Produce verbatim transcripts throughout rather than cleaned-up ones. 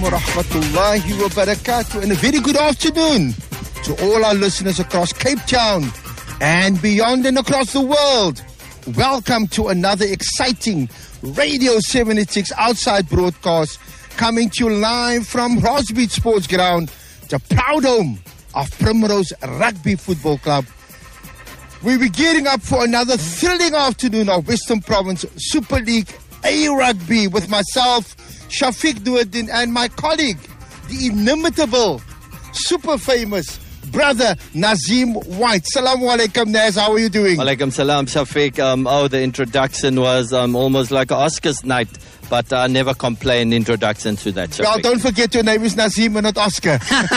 Warahmatullahi wabarakatuh, and a very good afternoon to all our listeners across Cape Town and beyond and across the world. Welcome to another exciting Radio seventy-six outside broadcast coming to you live from Rosemead Sports Ground, the proud home of Primrose Rugby Football Club. We'll be gearing up for another thrilling afternoon of Western Province Super League A Rugby with myself, Shafiq Nuruddin, and my colleague, the inimitable, super famous brother Nazim White. Assalamu alaikum, Naz. How are you doing? Alaikum salam, Shafiq. Um, oh, the introduction was um, almost like an Oscars night, but I never complain introduction to that, Shafiq. Well, don't forget your name is Nazim and not Oscar.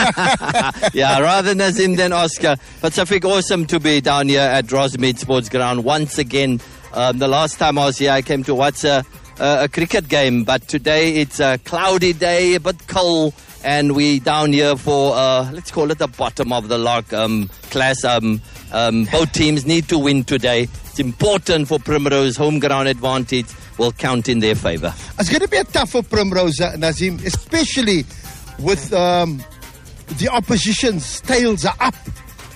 Yeah, rather Nazim than Oscar. But Shafiq, awesome to be down here at Rosemead Sports Ground once again. Um, the last time I was here, I came to watch a, a, a cricket game, but today it's a cloudy day, a bit cold, and we down here for, uh, let's call it the bottom of the log um, class. Um, um, both teams need to win today. It's important for Primrose. Home ground advantage will count in their favour. It's going to be a tough for Primrose, uh, Nazim, especially with um, the opposition's tails are up.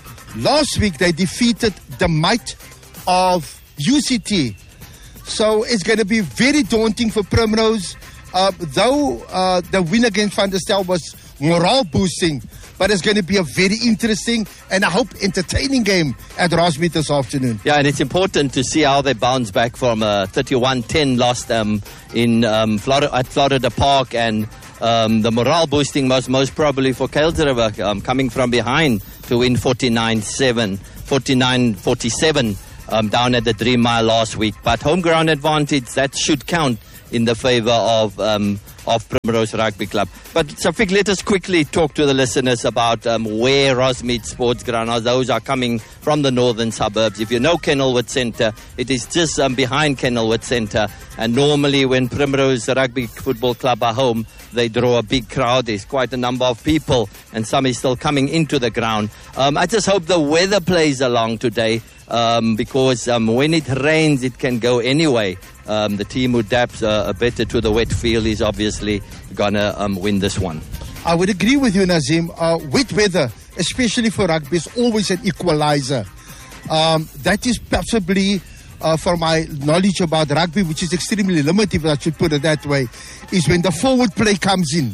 Last week they defeated the might of U C T. So it's going to be very daunting for Primrose. Uh, though uh, the win against Van der Stel was morale boosting, but it's going to be a very interesting and I hope entertaining game at Rosemead this afternoon. Yeah, and it's important to see how they bounce back from a thirty-one ten loss um, in um, Florida, at Florida Park, and um, the morale boosting was most probably for Kuilsriver um, coming from behind to win forty-nine seven, forty-nine forty-seven um, down at the Dream Mile last week. But home ground advantage, that should count in the favour of um, of Primrose Rugby Club. But Shafiq, let us quickly talk to the listeners about um, where Rosemead Sports Ground are. Those are coming from the northern suburbs. If you know Kenilworth Centre, it is just um, behind Kenilworth Centre. And normally when Primrose Rugby Football Club are home, they draw a big crowd. There's quite a number of people, and some is still coming into the ground. Um, I just hope the weather plays along today, um, because um, when it rains, it can go anyway. Um, the team who adapts uh, better to the wet field is obviously going to um, win this one. I would agree with you, Nazim. Uh, wet weather, especially for rugby, is always an equalizer. Um, that is possibly, uh, for my knowledge about rugby, which is extremely limited, I should put it that way, is when the forward play comes in.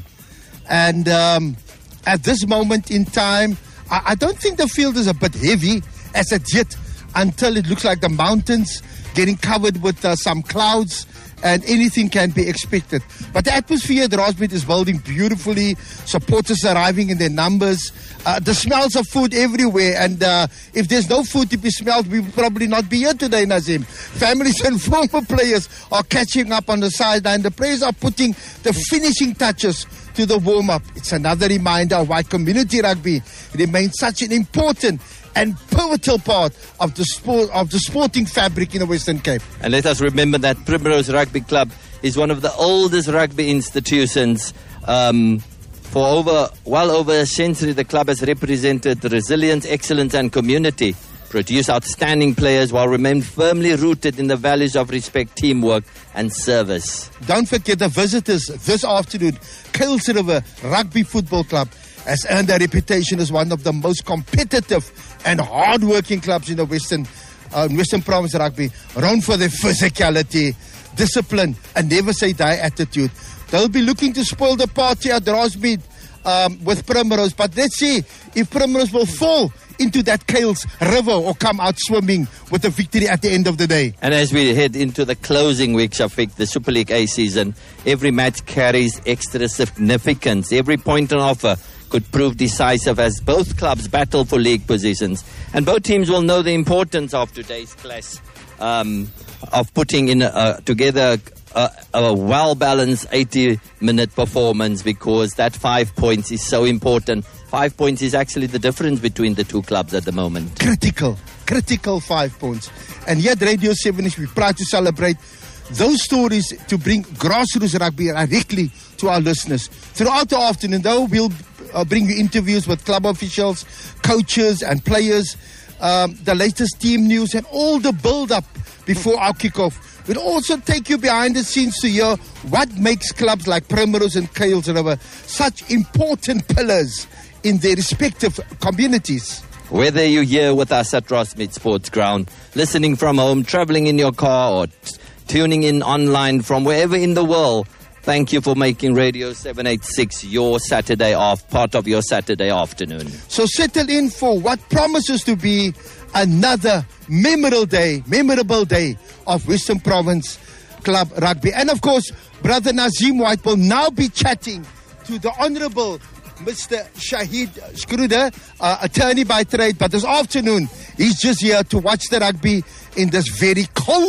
And um, at this moment in time, I, I don't think the field is a bit heavy as it yet, until it looks like the mountains getting covered with uh, some clouds, and anything can be expected. But the atmosphere at Rosemead is building beautifully. Supporters arriving in their numbers. Uh, the smells of food everywhere, and uh, if there's no food to be smelled, we will probably not be here today, Nazim. Families and former players are catching up on the sideline. The players are putting the finishing touches to the warm-up. It's another reminder of why community rugby remains such an important and pivotal part of the sport, of the sporting fabric in the Western Cape. And let us remember that Primrose Rugby Club is one of the oldest rugby institutions. Um, for over, well over a century, the club has represented resilience, excellence and community, produced outstanding players while remain firmly rooted in the values of respect, teamwork and service. Don't forget the visitors this afternoon. Kuilsriver Rugby Football Club has earned a reputation as one of the most competitive and hard-working clubs in the Western uh, Western Province Rugby, known for their physicality, discipline, and never-say-die attitude. They'll be looking to spoil the party at Rosemead um, with Primrose, but let's see if Primrose will fall into that Kuils River or come out swimming with a victory at the end of the day. And as we head into the closing week, Shafiq, the Super League A season, every match carries extra significance. Every point on offer could prove decisive as both clubs battle for league positions. And both teams will know the importance of today's clash, um, of putting in uh, together a, a well-balanced eighty-minute performance, because that five points is so important. Five points is actually the difference between the two clubs at the moment. Critical, critical five points. And here at Radio seven, we're proud to celebrate those stories to bring grassroots rugby directly to our listeners. Throughout the afternoon, though, we'll uh, bring you interviews with club officials, coaches and players, um, the latest team news and all the build-up before our kickoff We'll also take you behind the scenes to hear what makes clubs like Primrose and Kuils River such important pillars in their respective communities. Whether you're here with us at Rossmead Sports Ground, listening from home, traveling in your car, or t- tuning in online from wherever in the world, thank you for making Radio seven eighty-six your Saturday off, part of your Saturday afternoon. So settle in for what promises to be another memorable day, memorable day of Western Province Club Rugby. And of course, Brother Nazim White will now be chatting to the Honourable Mister Shahid Schroeder, uh, attorney by trade, but this afternoon he's just here to watch the rugby in this very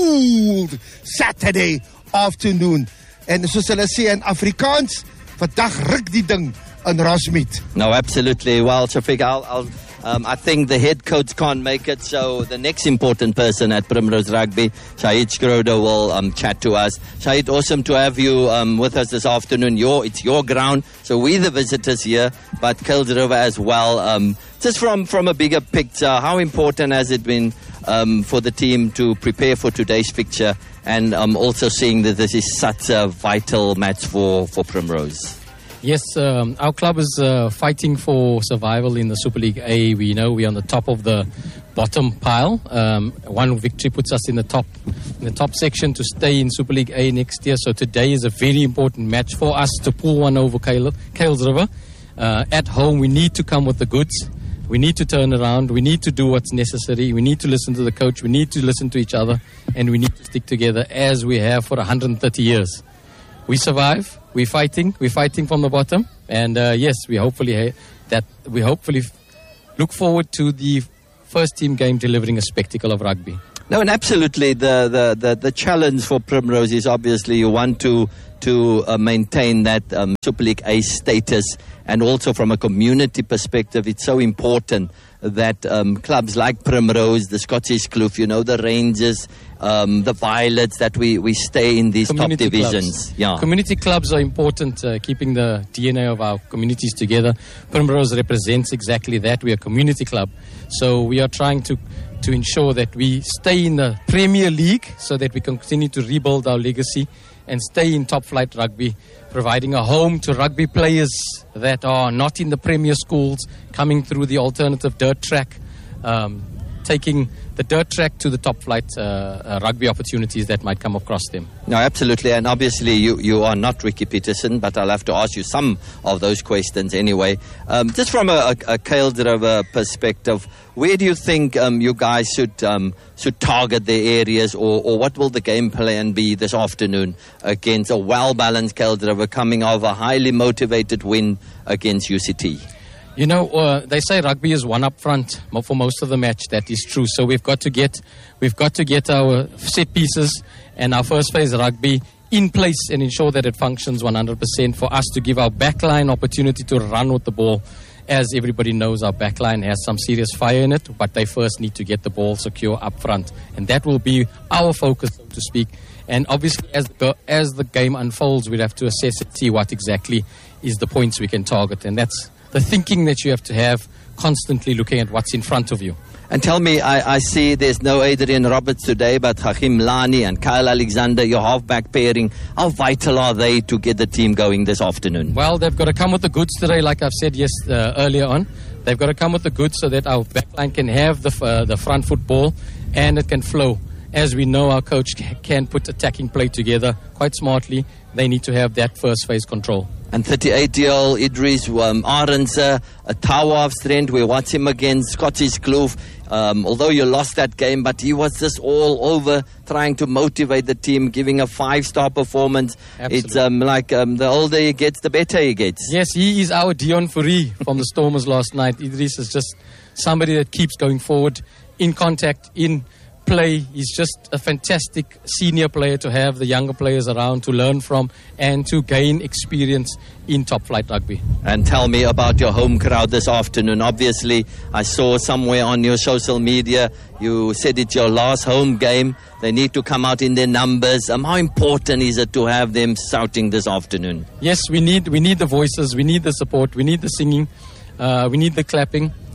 cold Saturday afternoon. En soos hulle sê in Afrikaans, vandag ruk die ding in Rossmead. No, absolutely. Well, Shafiq, I'll, I'll, um, I think the head coach can't make it, so the next important person at Primrose Rugby, Shahid Schroeder, will um, chat to us. Shahid, awesome to have you um, with us this afternoon. Your, it's your ground, so we're the visitors here, but Kuils River as well. Um, just from, from a bigger picture, how important has it been um, for the team to prepare for today's fixture, and um, also seeing that this is such a vital match for, for Primrose? Yes, um, our club is uh, fighting for survival in the Super League A. We know we're on the top of the bottom pile. Um, one victory puts us in the top in the top section to stay in Super League A next year. So today is a very important match for us to pull one over Kuils River. Uh, at home, we need to come with the goods. We need to turn around. We need to do what's necessary. We need to listen to the coach. We need to listen to each other. And we need to stick together as we have for one hundred thirty years. We survive. We're fighting. We're fighting from the bottom. And uh, yes, we hopefully ha- that we hopefully f- look forward to the first team game delivering a spectacle of rugby. No, and absolutely, the, the, the, the challenge for Primrose is obviously you want to to uh, maintain that um, Super League A status, and also from a community perspective, it's so important that um, clubs like Primrose, the Scottish Kloof, you know, the Rangers, um, the Violets, that we, we stay in these Community top divisions. Clubs. Yeah. Community clubs are important, uh, keeping the D N A of our communities together. Primrose represents exactly that. We are a community club. So we are trying to to ensure that we stay in the Premier League so that we can continue to rebuild our legacy and stay in top flight rugby, providing a home to rugby players that are not in the premier schools, coming through the alternative dirt track, um, taking the dirt track to the top flight uh, uh, rugby opportunities that might come across them. No, absolutely. And obviously you, you are not Ricky Peterson, but I'll have to ask you some of those questions anyway. Um, just from a, a, a Kuils River perspective, where do you think um, you guys should um, should target the areas, or, or what will the game plan be this afternoon against a well-balanced Kuils River coming off a highly motivated win against U C T? You know, uh, they say rugby is one up front for most of the match. That is true. So we've got to get, we've got to get our set pieces and our first phase rugby in place and ensure that it functions one hundred percent for us to give our backline opportunity to run with the ball. As everybody knows, our backline has some serious fire in it, but they first need to get the ball secure up front, and that will be our focus, so to speak. And obviously, as the, as the game unfolds, we'll have to assess and see what exactly is the points we can target, and that's the thinking that you have to have, constantly looking at what's in front of you. And tell me, I, I see there's no Adrian Roberts today, but Hakim Lani and Kyle Alexander, your halfback pairing, how vital are they to get the team going this afternoon? Well, they've got to come with the goods today, like I've said yes uh, earlier on. They've got to come with the goods so that our backline can have the uh, the front foot ball and it can flow. As we know, our coach can put attacking play together quite smartly. They need to have that first phase control. And thirty-eight-year-old Idris um, Arendse, a tower of strength. We watch him against Scottish Kloof. Um, although you lost that game, but he was just all over trying to motivate the team, giving a five-star performance. Absolutely. It's um, like um, the older he gets, the better he gets. Yes, he is our Dion Fourie from the Stormers last night. Idris is just somebody that keeps going forward, in contact, in play. He's just a fantastic senior player to have the younger players around to learn from and to gain experience in top flight rugby. And tell me about your home crowd this afternoon. Obviously, I saw somewhere on your social media you said it's your last home game. They need to come out in their numbers. Um, how important is it to have them shouting this afternoon? Yes, we need we need the voices, we need the support, we need the singing, uh, we need the clapping.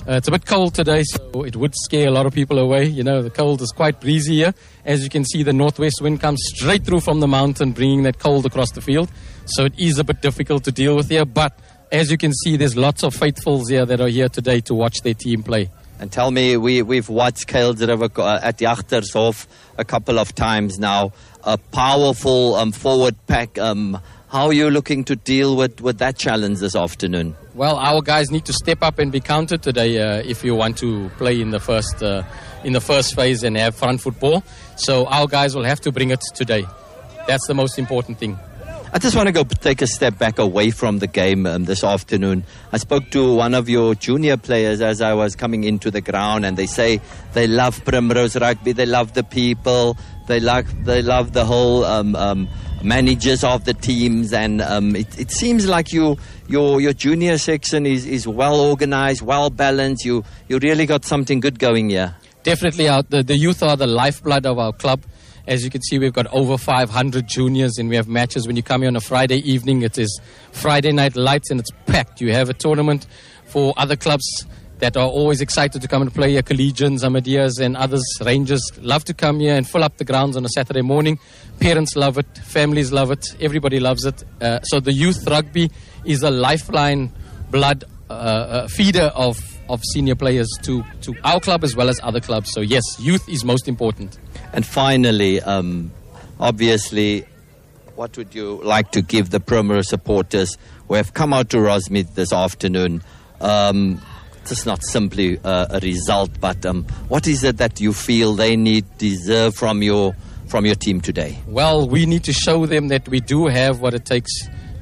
Uh, it's a bit cold today, so it would scare a lot of people away. You know, the cold is quite breezy here. As you can see, the northwest wind comes straight through from the mountain, bringing that cold across the field. So it is a bit difficult to deal with here. But as you can see, there's lots of faithfuls here that are here today to watch their team play. And tell me, we, we've watched Kuilsriver uh, at Jagtershof a couple of times now. A powerful um, forward pack. Um, how are you looking to deal with, with that challenge this afternoon? Well, our guys need to step up and be counted today uh, if you want to play in the first uh, in the first phase and have front football. So our guys will have to bring it today. That's the most important thing. I just want to go take a step back away from the game um, this afternoon. I spoke to one of your junior players as I was coming into the ground, and they say they love Primrose Rugby, they love the people, they like they love the whole um, um, managers of the teams, and um, it, it seems like you your your junior section is, is well organized, well balanced. You you really got something good going here. Definitely, our, the the youth are the lifeblood of our club. As you can see, we've got over five hundred juniors, and we have matches. When you come here on a Friday evening, it is Friday Night Lights, and it's packed. You have a tournament for other clubs that are always excited to come and play here. Collegians, Amadeus, and others, Rangers, love to come here and fill up the grounds on a Saturday morning. Parents love it. Families love it. Everybody loves it. Uh, so the youth rugby is a lifeline blood uh, uh, feeder of, of senior players to, to our club as well as other clubs. So yes, youth is most important. And finally, um, obviously, what would you like to give the Primrose supporters who have come out to Rosemead this afternoon? Um, just not simply uh, a result, but um, what is it that you feel they need, deserve from your from your team today? Well, we need to show them that we do have what it takes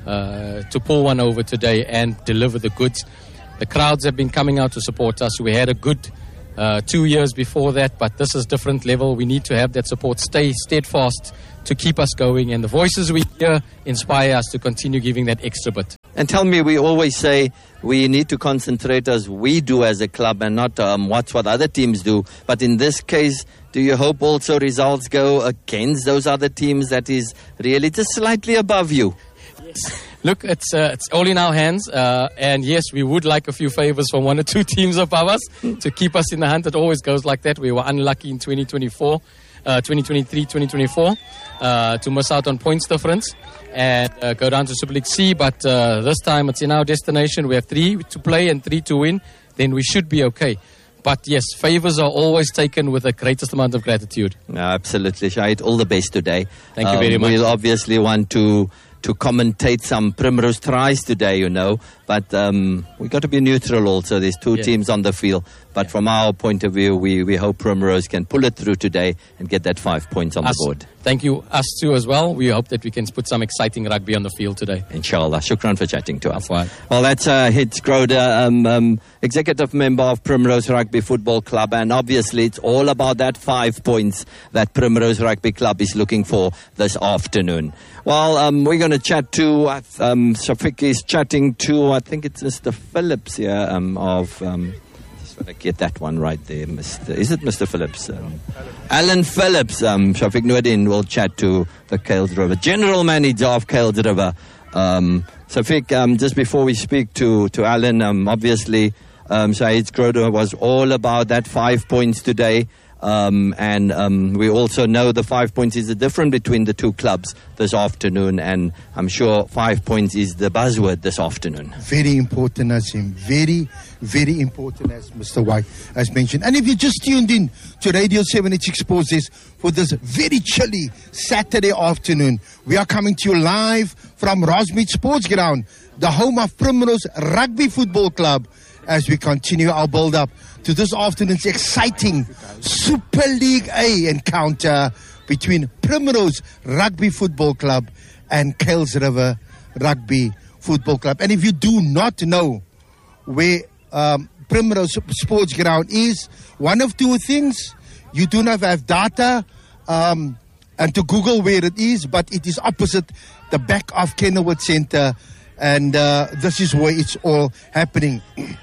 uh, to pull one over today and deliver the goods. The crowds have been coming out to support us. We had a good Uh, two years before that, but this is different level. We need to have that support, stay steadfast to keep us going, and the voices we hear inspire us to continue giving that extra bit. And tell me, we always say we need to concentrate as we do as a club and not um, watch what other teams do. But in this case, do you hope also results go against those other teams that is really just slightly above you? Yes. Look, it's uh, it's all in our hands, uh, and yes, we would like a few favors from one or two teams above us to keep us in the hunt. It always goes like that. We were unlucky in twenty twenty-four, uh, twenty twenty-three, twenty twenty-four uh, to miss out on points difference and uh, go down to Super League C, but uh, this time it's in our destination. We have three to play and three to win, then we should be okay. But yes, favors are always taken with the greatest amount of gratitude. No, absolutely, Shahid. All the best today. Thank um, you very much. We'll obviously want to to commentate some Primrose tries today, you know, but um, we got to be neutral also. There's two yeah. teams on the field, but yeah. from our point of view, we, we hope Primrose can pull it through today and get that five points on us, the board. Thank you, us too as well. We hope that we can put some exciting rugby on the field today. Inshallah. Shukran for chatting to us. Right. Well, that's uh, Hits Groder, um, um, executive member of Primrose Rugby Football Club, and obviously it's all about that five points that Primrose Rugby Club is looking for this afternoon. Well, um, we're going to chat to, um, Shafiq is chatting to, I think it's Mister Phillips here um, of, um, just want to get that one right there, Mister Is it Mister Phillips? Um, Alan Phillips. Um, Shafiq Nuruddin will chat to the Kuilsriver, General Manager of Kuilsriver. Um, Shafiq, um, just before we speak to, to Alan, um, obviously, um, Shahid Groder was all about that five points today. Um, and um, we also know the five points is the difference between the two clubs this afternoon, and I'm sure five points is the buzzword this afternoon. Very important, Nazim. Very, very important, as Mister White has mentioned. And if you just tuned in to Radio seventy-six Sports for this very chilly Saturday afternoon, we are coming to you live from Rosemead Sports Ground, the home of Primrose Rugby Football Club, as we continue our build-up to this afternoon's exciting Super League A encounter between Primrose Rugby Football Club and Kuilsriver Rugby Football Club. And if you do not know where um, Primrose Sports Ground is, one of two things: you do not have data um, and to Google where it is, but it is opposite the back of Kenilworth Centre, and uh, this is where it's all happening.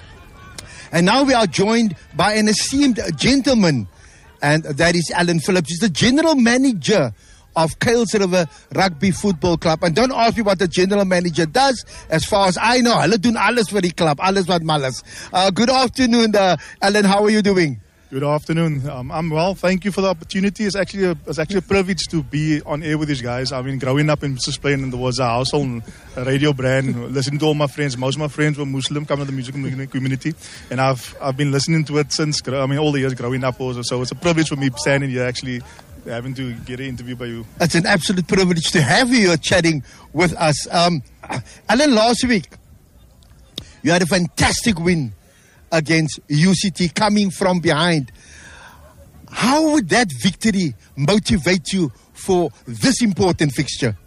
And now we are joined by an esteemed gentleman, and that is Alan Phillips. He's the General Manager of Kuils River Rugby Football Club. And don't ask me what the general manager does. As far as I know, hulle doen alles vir die club, alles wat mal is. Uh, good afternoon, uh, Alan. How are you doing? Good afternoon. Um, I'm well. Thank you for the opportunity. It's actually a, it's actually a privilege to be on air with these guys. I mean, growing up in Mitchells Plain, there was a household a radio brand. Listening to all my friends. Most of my friends were Muslim, come to the music community, and I've I've been listening to it since. I mean, all the years growing up also. So it's a privilege for me standing here actually having to get an interview by you. It's an absolute privilege to have you here chatting with us. Um, Alan, last week you had a fantastic win against U C T, coming from behind. How would that victory motivate you for this important fixture?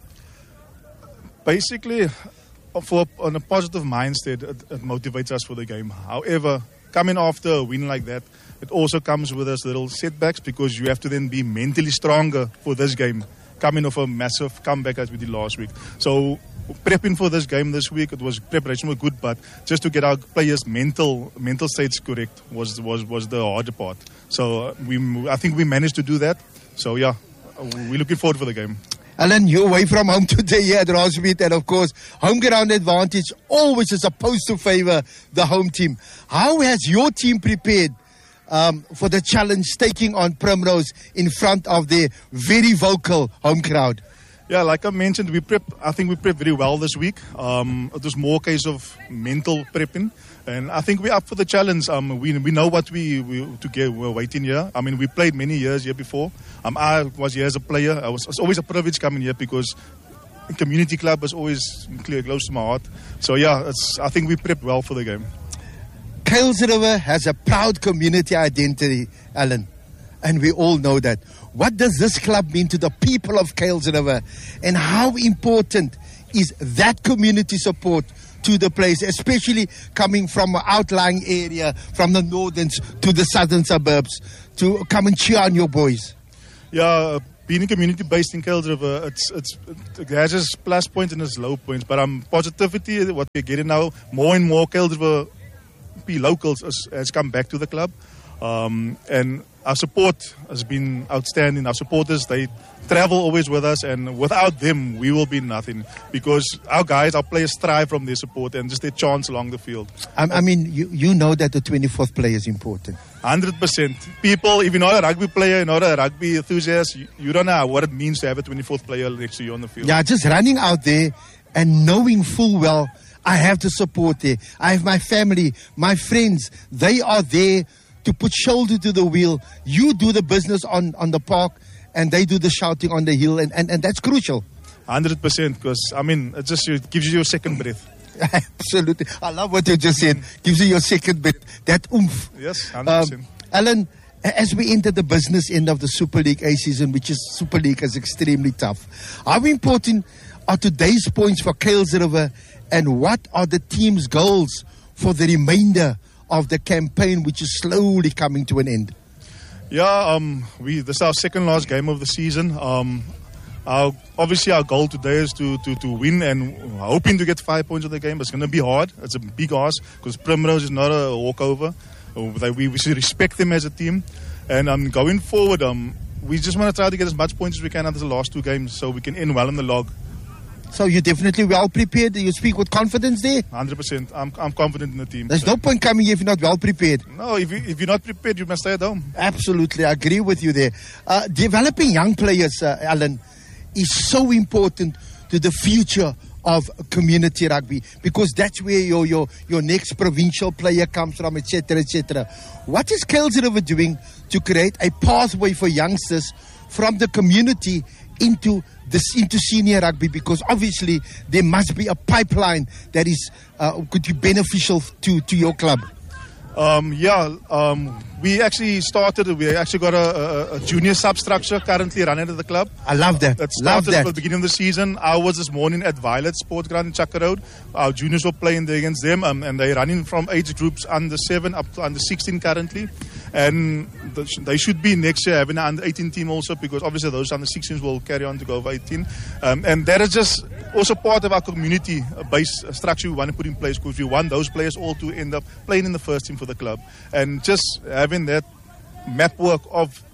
Basically, for on a positive mindset, it, it motivates us for the game. However, coming after a win like that, it also comes with us little setbacks because you have to then be mentally stronger for this game, coming off a massive comeback as we did last week. So prepping for this game this week, it was preparation was good, but just to get our players' mental mental states correct was was was the harder part. So uh, we, I think we managed to do that. So yeah, we're looking forward for the game. Alan, you're away from home today here at Rossmead, and of course, home ground advantage always is supposed to favor the home team. How has your team prepared um, for the challenge taking on Primrose in front of their very vocal home crowd? Yeah, like I mentioned, we prep. I think we prepped very well this week. Um, it was more a case of mental prepping, and I think we're up for the challenge. Um, we we know what we, we to get. We're waiting here. I mean, we played many years here before. Um, I was here as a player. I was. It's always a privilege coming here because community club is always clear close to my heart. So yeah, it's. I think we prepped well for the game. Kuils River has a proud community identity, Alan, and we all know that. What does this club mean to the people of Kuils River, and how important is that community support to the players, especially coming from an outlying area, from the northerns to the southern suburbs, to come and cheer on your boys? Yeah, being community based in Kuils River, it's, it's, it has its plus points and its low points, but um, positivity, what we're getting now, more and more Kuils River locals has, has come back to the club. Um, and our support has been outstanding. Our supporters, they travel always with us, and without them, we will be nothing. Because our guys, our players thrive from their support and just their chance along the field. I, I mean, you, you know that the twenty-fourth player is important. one hundred percent. People, if you're not a rugby player, you're not a rugby enthusiast, you, you don't know what it means to have a twenty-fourth player next to you on the field. Yeah, just running out there and knowing full well, I have the support there. I have my family, my friends, they are there to put shoulder to the wheel. You do the business on, on the park, and they do the shouting on the hill, and, and, and that's crucial. one hundred percent, because, I mean, it just it gives you your second breath. Absolutely. I love what you just said. Gives you your second breath. That oomph. Yes, one hundred percent. Um, Alan, as we enter the business end of the Super League A season, which is Super League is extremely tough, how important are today's points for Kuils River, and what are the team's goals for the remainder of the campaign, which is slowly coming to an end? Yeah, um, we this is our second last game of the season. Um, our, obviously, our goal today is to, to, to win, and hoping to get five points of the game. It's going to be hard. It's a big ask because Primrose is not a walkover. We, we should respect them as a team. And um, going forward, um, we just want to try to get as much points as we can out of the last two games so we can end well in the log. So you're definitely well prepared. You speak with confidence there? one hundred percent. I'm, I'm confident in the team. There's so. no point coming here if you're not well prepared. No, if, you, if you're not prepared, you must stay at home. Absolutely. I agree with you there. Uh, developing young players, uh, Alan, is so important to the future of community rugby, because that's where your your, your next provincial player comes from, et cetera, et cetera. What is Kuils River doing to create a pathway for youngsters from the community into this into senior rugby? Because obviously there must be a pipeline that is uh, could be beneficial to, to your club. Um, yeah, um, we actually started, we actually got a, a, a junior substructure currently running at the club. I love that. That love started that. at the beginning of the season. I was this morning at Violet Sports Ground in Chaka Road. Our juniors were playing there against them, um, and they're running from age groups under seven up to under sixteen currently. And they should be next year having an under eighteen team also, because obviously those under sixteens will carry on to go over eighteen. Um, and that is just also part of our community-based structure we want to put in place, because we want those players all to end up playing in the first team for the club. And just having that map work of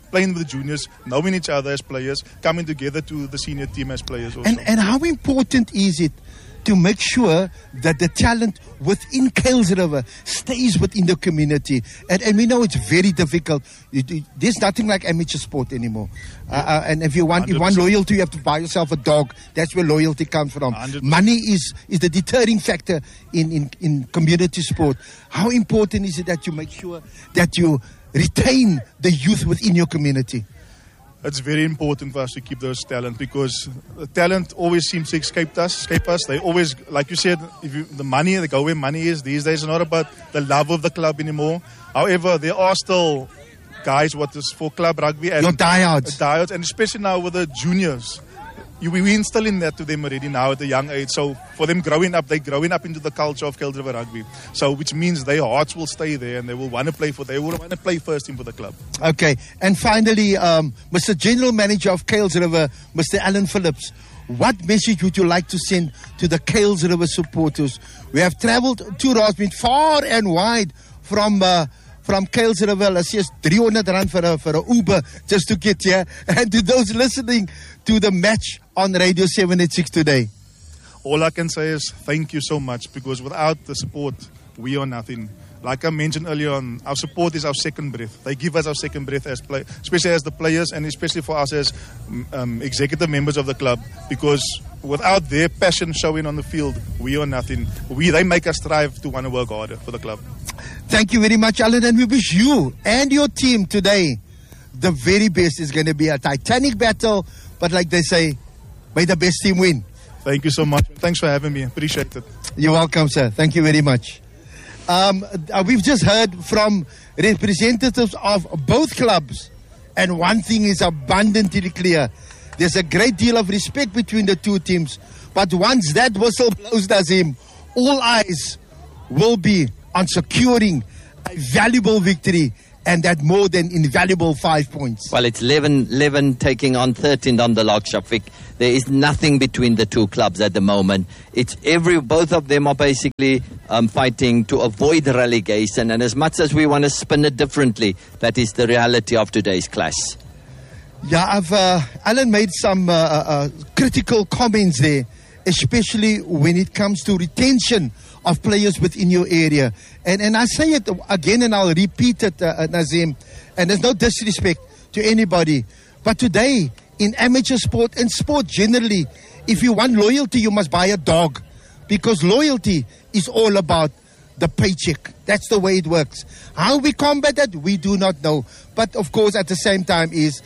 playing with the juniors, knowing each other as players, coming together to the senior team as players also. And, and how important is it to make sure that the talent within Kuils River stays within the community? And, and we know it's very difficult. You, you, there's nothing like amateur sport anymore. Uh, uh, and if you want, if you want loyalty, you have to buy yourself a dog. That's where loyalty comes from. one hundred percent. Money is, is the deterring factor in, in, in community sport. How important is it that you make sure that you retain the youth within your community? It's very important for us to keep those talent, because the talent always seems to escape us. Escape us. They always, like you said, if you, the money, they go where money is. These days, it's not about the love of the club anymore. However, there are still guys what is for club rugby and Your diehards. diehards, and especially now with the juniors. You, we instilling that to them already now at a young age. So for them growing up, they're growing up into the culture of Kuils River rugby. So which means their hearts will stay there and they will want to play for. They will want to play first team for the club. Okay, and finally, um, Mister General Manager of Kuils River, Mister Alan Phillips, what message would you like to send to the Kuils River supporters? We have travelled to Rossmead far and wide from uh, from Kuils River. Let's say three hundred rand for a, for a Uber just to get here. And to those listening to the match on Radio seven eighty-six today, all I can say is thank you so much, because without the support, we are nothing. Like I mentioned earlier on, our support is our second breath. They give us our second breath, as play, especially as the players, and especially for us as um, executive members of the club, because without their passion showing on the field, we are nothing. We They make us strive to want to work harder for the club. Thank you very much, Alan, and we wish you and your team today the very best. It's going to be a titanic battle, but like they say, may the best team win. Thank you so much. Thanks for having me. Appreciate it. You're welcome, sir. Thank you very much. Um, uh, we've just heard from representatives of both clubs, and one thing is abundantly clear. There's a great deal of respect between the two teams, but once that whistle blows, Nazim, all eyes will be on securing a valuable victory, and that more than invaluable five points. Well, it's eleven, eleven taking on thirteen on the log, Shafiq. There is nothing between the two clubs at the moment. It's every both of them are basically um, fighting to avoid relegation. And as much as we want to spin it differently, that is the reality of today's clash. Yeah, I've uh, Alan made some uh, uh, critical comments there, especially when it comes to retention of players within your area. And and I say it again and I'll repeat it, uh, Nazim, and there's no disrespect to anybody, but today in amateur sport and sport generally, if you want loyalty, you must buy a dog, because loyalty is all about the paycheck. That's the way it works. How we combat that, we do not know. But of course, at the same time, is